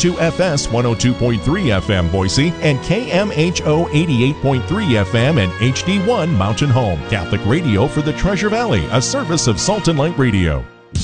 WQFS 102.3 FM Boise and KMHO 88.3 FM and HD1 Mountain Home. Catholic radio for the Treasure Valley, a service of Salt and Light Radio.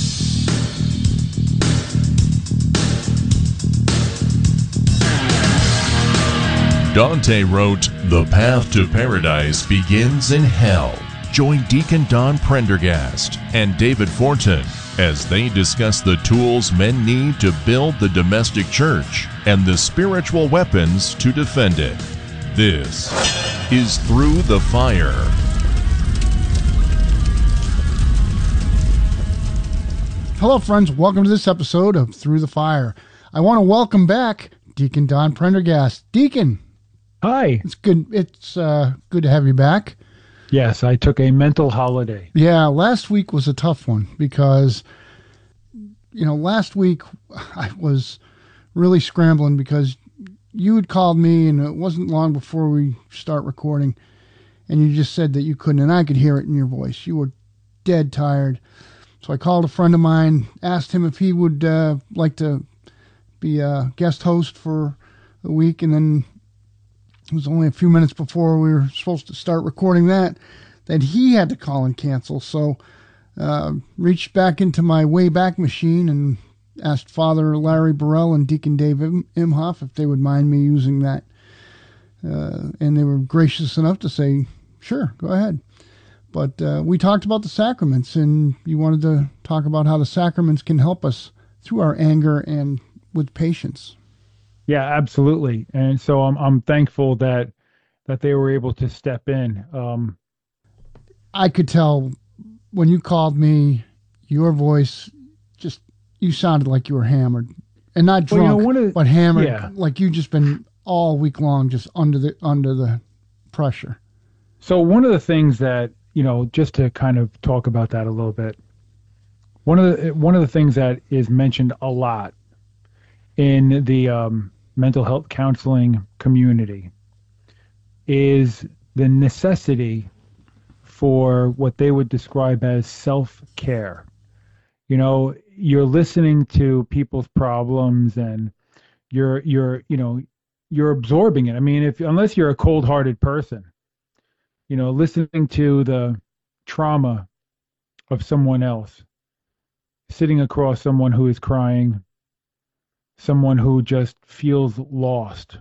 Dante wrote, "The path to paradise begins in hell." Join Deacon Don Prendergast and David Fortin as they discuss the tools men need to build the domestic church and the spiritual weapons to defend it. This is Through the Fire. Hello, friends. Welcome to this episode of Through the Fire. I want to welcome back Deacon Don Prendergast. Deacon. Hi. It's good. It's good to have you back. Yes, I took a mental holiday. Yeah, last week was a tough one because, last week I was really scrambling because you had called me and it wasn't long before we start recording and you just said that you couldn't, and I could hear it in your voice. You were dead tired. So I called a friend of mine, asked him if he would like to be a guest host for a week, and then it was only a few minutes before we were supposed to start recording that he had to call and cancel. So reached back into my Wayback Machine and asked Father Larry Burrell and Deacon Dave Imhoff if they would mind me using that. And they were gracious enough to say, sure, go ahead. But we talked about the sacraments, and you wanted to talk about how the sacraments can help us through our anger and with patience. Yeah, absolutely. And so I'm thankful that they were able to step in. I could tell when you called me, your voice you sounded like you were hammered, and not drunk, but hammered. Yeah. Like you just been all week long just under the pressure. So one of the things that, just to kind of talk about that a little bit, one of the things that is mentioned a lot in the mental health counseling community is the necessity for what they would describe as self-care. You're listening to people's problems and you're absorbing it. I mean, unless you're a cold-hearted person, listening to the trauma of someone else, sitting across someone who is crying, someone who just feels lost.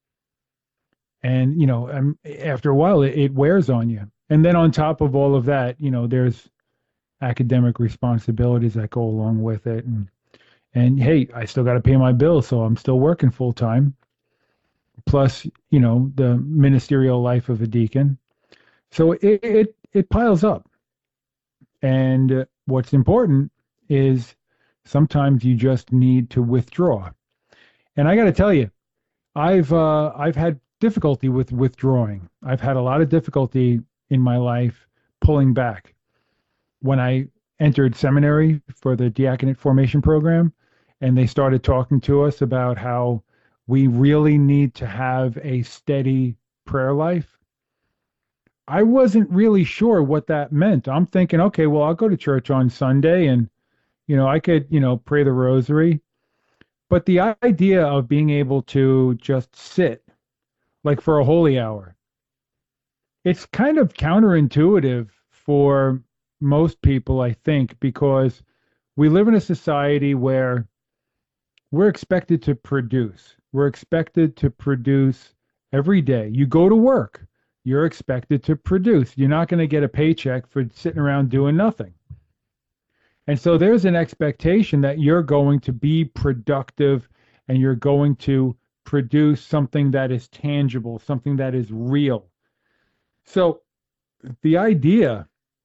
And, after a while, it wears on you. And then on top of all of that, there's academic responsibilities that go along with it. And hey, I still got to pay my bills, so I'm still working full time. Plus, the ministerial life of a deacon. So it piles up. And what's important is sometimes you just need to withdraw. And I got to tell you, I've had difficulty with withdrawing. I've had a lot of difficulty in my life pulling back. When I entered seminary for the diaconate formation program, and they started talking to us about how we really need to have a steady prayer life, I wasn't really sure what that meant. I'm thinking, okay, well, I'll go to church on Sunday and, I could, pray the rosary. But the idea of being able to just sit, like for a holy hour, it's kind of counterintuitive for most people, I think, because we live in a society where we're expected to produce. We're expected to produce every day. You go to work, you're expected to produce. You're not going to get a paycheck for sitting around doing nothing. And so there's an expectation that you're going to be productive and you're going to produce something that is tangible, something that is real. So the idea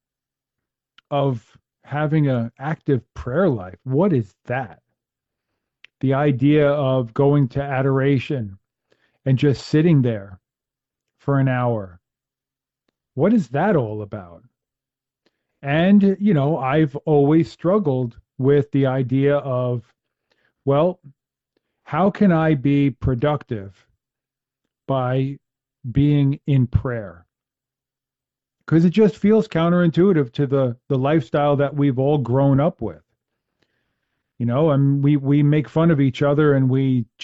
of having an active prayer life, what is that? The idea of going to adoration and just sitting there for an hour, what is that all about? And, I've always struggled with the idea of, well, how can I be productive by being in prayer? Because it just feels counterintuitive to the lifestyle that we've all grown up with. And we make fun of each other and we